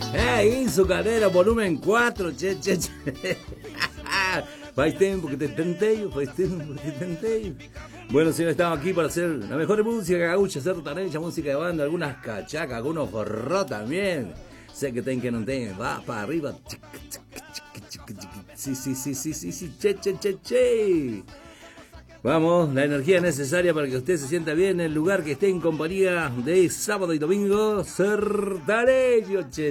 Sucanero, volumen 4, che. Faz tempo que te tentei. Bueno, señores, estamos aquí para hacer la mejor música gaúcha, sertaneja, música de banda, algunas cachacas, algunos forró también. Sé que ten que no ten, va para arriba. Sí, che. Vamos, la energía necesaria para que usted se sienta bien en el lugar que esté en compañía de sábado y domingo, sertanejo, che.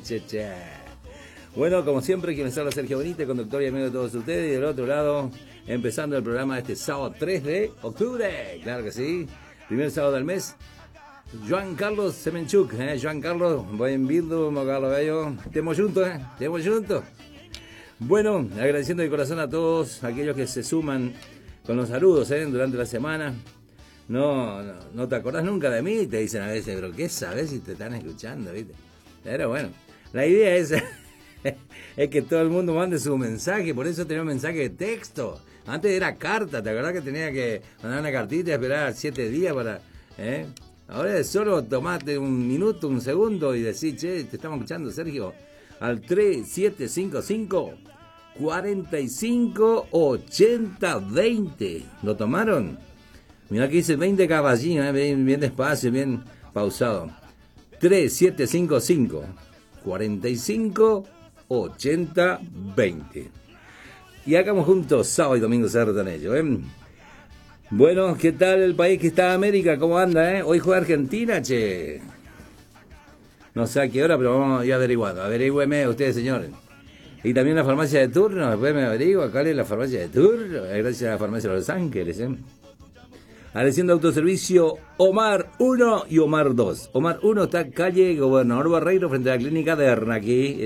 Bueno, como siempre, quien les habla Sergio Benítez, conductor y amigo de todos ustedes, y del otro lado, empezando el programa de este sábado 3 de octubre, claro que sí, primer sábado del mes, Joan Carlos Semenchuk, Joan Carlos, bem-vindo, meu Carlos Bello, estemos juntos. Bueno, agradeciendo de corazón a todos aquellos que se suman con los saludos durante la semana. No te acordás nunca de mí, te dicen a veces, pero ¿qué sabes si te están escuchando? ¿Viste? Pero bueno, la idea es que todo el mundo mande su mensaje, por eso tenemos mensaje de texto. Antes era carta, ¿te acordás que tenía que mandar una cartita y esperar 7 días para... Ahora es solo tomate un minuto, un segundo y decir, che, te estamos escuchando, Sergio, al 3755 458020. ¿Lo tomaron? Mirá que dice 20 caballines, bien despacio, bien pausado. 3755 458020. Y hagamos juntos sábado y domingo sertanejo, Bueno, ¿qué tal el país que está América? ¿Cómo anda, Hoy juega Argentina, che. No sé a qué hora, pero vamos a ir averiguando. Averígüeme ustedes, señores. Y también la farmacia de turno, después me averiguo, acá es la farmacia de turno, gracias a la farmacia de Los Ángeles, Agradeciendo autoservicio Omar 1 y Omar 2. Omar 1 está calle Gobernador Barreiro frente a la clínica de Arnaquí,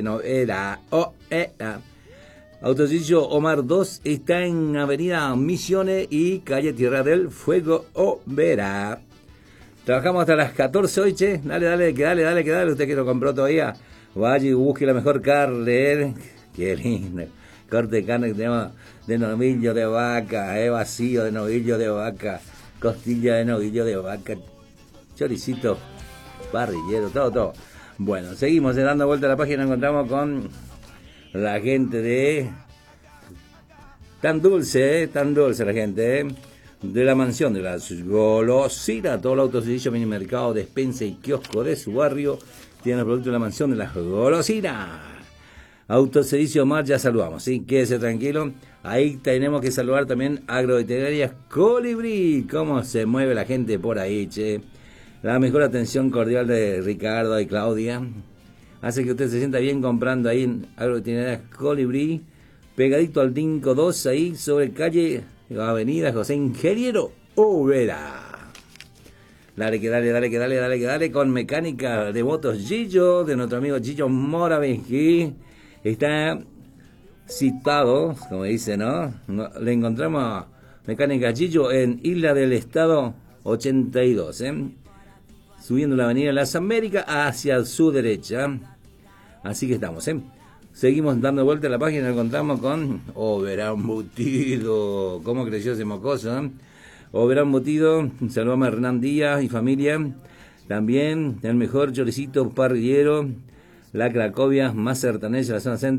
Autoservicio Omar 2 está en avenida Misiones y calle Tierra del Fuego, Oberá. Trabajamos hasta las 14 hoy, che. Dale, que dale. Usted que lo compró todavía, vaya y busque la mejor carne, Qué lindo. Corte de carne que tenemos de novillo de vaca, vacío de novillo de vaca, costilla de novillo de vaca, choricito, parrillero, todo. Bueno, seguimos dando vuelta a la página, encontramos con la gente de... Tan dulce la gente, de la mansión de las golosinas, todo el autoservicio, minimercado, despensa y kiosco de su barrio, tiene el producto de la mansión de las golosinas. Autoservicio Omar, ya saludamos, ¿sí? Quédese tranquilo. Ahí tenemos que saludar también Agroveterinarias Colibrí. ¿Cómo se mueve la gente por ahí, che? La mejor atención cordial de Ricardo y Claudia hace que usted se sienta bien comprando ahí en Agroveterinarias Colibrí, pegadito al Tinco 2, ahí sobre calle Avenida José Ingeniero Overa. Dale que dale, con mecánica de motos Gillo, de nuestro amigo Gillo Moravenjí. Está citado, como dice, ¿no? Le encontramos a Mecánica Gillo en Isla del Estado 82, subiendo la avenida Las Américas hacia su derecha. Así que estamos, Seguimos dando vuelta a la página, encontramos con Oberá Embutido. ¿Cómo creció ese mocoso, Oberá Embutido, saludamos a Hernán Díaz y familia. También el mejor choricito parrillero, la Cracovia más sertaneja de la zona centro.